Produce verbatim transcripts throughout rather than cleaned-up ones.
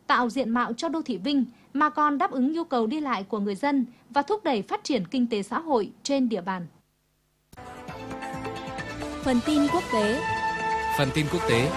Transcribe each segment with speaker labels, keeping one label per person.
Speaker 1: tạo diện mạo cho đô thị Vinh, mà còn đáp ứng nhu cầu đi lại của người dân và thúc đẩy phát triển kinh tế xã hội trên địa bàn.
Speaker 2: Phần tin quốc tế.
Speaker 3: Phần tin quốc tế.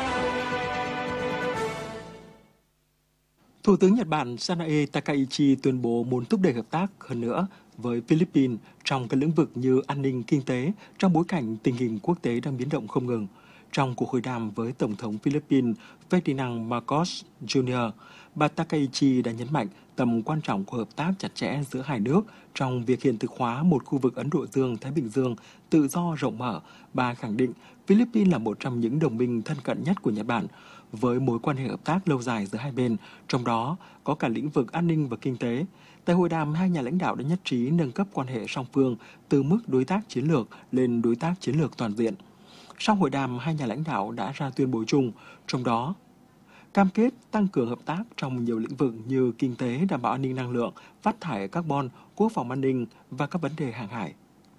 Speaker 4: Thủ tướng Nhật Bản Sanae Takaichi tuyên bố muốn thúc đẩy hợp tác hơn nữa với Philippines trong các lĩnh vực như an ninh, kinh tế trong bối cảnh tình hình quốc tế đang biến động không ngừng. Trong cuộc hội đàm với Tổng thống Philippines Ferdinand Marcos Junior, bà Takaichi đã nhấn mạnh tầm quan trọng của hợp tác chặt chẽ giữa hai nước trong việc hiện thực hóa một khu vực Ấn Độ Dương-Thái Bình Dương tự do rộng mở. Bà khẳng định Philippines là một trong những đồng minh thân cận nhất của Nhật Bản, với mối quan hệ hợp tác lâu dài giữa hai bên, trong đó có cả lĩnh vực an ninh và kinh tế. Tại hội đàm, hai nhà lãnh đạo đã nhất trí nâng cấp quan hệ song phương từ mức đối tác chiến lược lên đối tác chiến lược toàn diện. Sau hội đàm, hai nhà lãnh đạo đã ra tuyên bố chung, trong đó cam kết tăng cường hợp tác trong nhiều lĩnh vực như kinh tế, đảm bảo an ninh năng lượng, phát thải carbon, quốc phòng an ninh và các vấn đề hàng hải.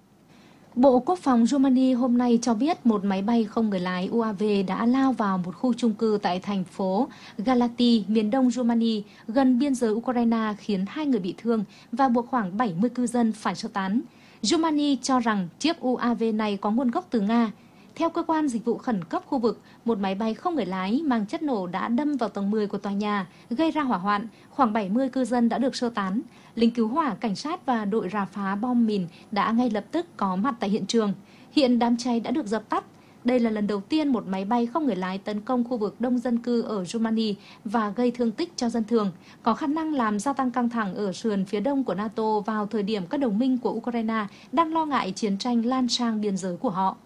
Speaker 1: Bộ Quốc phòng Romania hôm nay cho biết một máy bay không người lái u a vê đã lao vào một khu chung cư tại thành phố Galati, miền đông Romania, gần biên giới Ukraine, khiến hai người bị thương và buộc khoảng bảy mươi cư dân phải sơ tán. Romania cho rằng chiếc u a vê này có nguồn gốc từ Nga. Theo cơ quan dịch vụ khẩn cấp khu vực, một máy bay không người lái mang chất nổ đã đâm vào tầng mười của tòa nhà, gây ra hỏa hoạn. Khoảng bảy mươi cư dân đã được sơ tán. Lính cứu hỏa, cảnh sát và đội rà phá bom mìn đã ngay lập tức có mặt tại hiện trường. Hiện đám cháy đã được dập tắt. Đây là lần đầu tiên một máy bay không người lái tấn công khu vực đông dân cư ở Romania và gây thương tích cho dân thường, có khả năng làm gia tăng căng thẳng ở sườn phía đông của NATO vào thời điểm các đồng minh của Ukraine đang lo ngại chiến tranh lan sang biên giới của họ.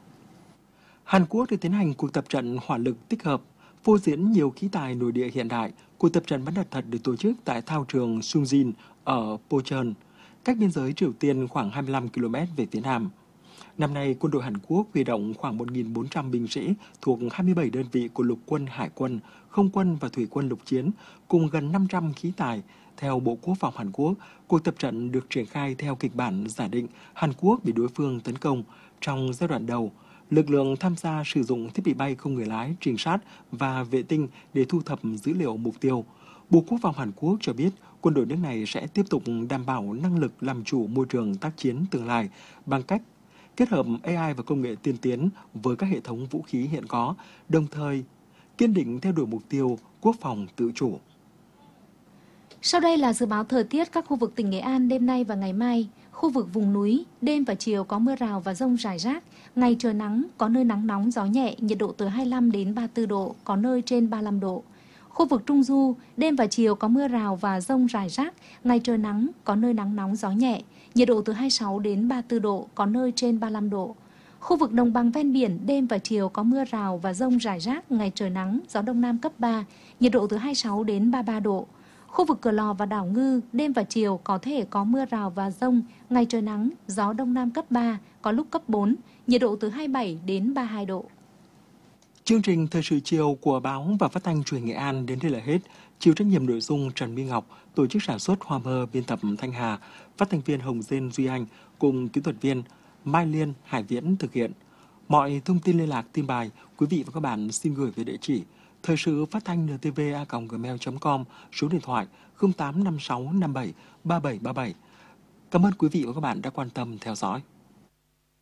Speaker 4: Hàn Quốc đã tiến hành cuộc tập trận hỏa lực tích hợp, phô diễn nhiều khí tài nội địa hiện đại. Cuộc tập trận bắn đạn thật được tổ chức tại thao trường Sungjin ở Pocheon, cách biên giới Triều Tiên khoảng hai mươi lăm ki lô mét về phía nam. Năm nay, quân đội Hàn Quốc huy động khoảng một nghìn bốn trăm binh sĩ thuộc hai mươi bảy đơn vị của lục quân, hải quân, không quân và thủy quân lục chiến, cùng gần năm trăm khí tài. Theo Bộ Quốc phòng Hàn Quốc, cuộc tập trận được triển khai theo kịch bản giả định Hàn Quốc bị đối phương tấn công. Trong giai đoạn đầu, lực lượng tham gia sử dụng thiết bị bay không người lái, trinh sát và vệ tinh để thu thập dữ liệu mục tiêu. Bộ Quốc phòng Hàn Quốc cho biết quân đội nước này sẽ tiếp tục đảm bảo năng lực làm chủ môi trường tác chiến tương lai bằng cách kết hợp a i và công nghệ tiên tiến với các hệ thống vũ khí hiện có, đồng thời kiên định theo đuổi mục tiêu quốc phòng tự chủ.
Speaker 1: Sau đây là dự báo thời tiết các khu vực tỉnh Nghệ An đêm nay và ngày mai. Khu vực vùng núi, đêm và chiều có mưa rào và dông rải rác. Ngày trời nắng, có nơi nắng nóng, gió nhẹ, nhiệt độ từ hai mươi lăm đến ba mươi tư độ, có nơi trên ba mươi lăm độ. Khu vực Trung Du, đêm và chiều có mưa rào và dông rải rác. Ngày trời nắng, có nơi nắng nóng, gió nhẹ, nhiệt độ từ hai mươi sáu đến ba mươi tư độ, có nơi trên ba mươi lăm độ. Khu vực đồng bằng ven biển, đêm và chiều có mưa rào và dông rải rác. Ngày trời nắng, gió đông nam cấp ba, nhiệt độ từ hai mươi sáu đến ba mươi ba độ. Khu vực Cửa Lò và đảo Ngư, đêm và chiều có thể có mưa rào và dông, ngày trời nắng, gió đông nam cấp ba, có lúc cấp bốn, nhiệt độ từ hai mươi bảy đến ba mươi hai độ.
Speaker 4: Chương trình Thời sự chiều của báo và phát thanh truyền hình Nghệ An đến đây là hết. Chịu trách nhiệm nội dung Trần Minh Ngọc, tổ chức sản xuất Hoa Mơ, biên tập Thanh Hà, phát thanh viên Hồng Dên Duy Anh cùng kỹ thuật viên Mai Liên Hải Viễn thực hiện. Mọi thông tin liên lạc tin bài, quý vị và các bạn xin gửi về địa chỉ thời sự phát thanh en tê vê a còng gmail chấm com, số điện thoại không tám năm sáu năm bảy ba bảy ba bảy. Cảm ơn quý vị và các bạn đã quan tâm theo dõi.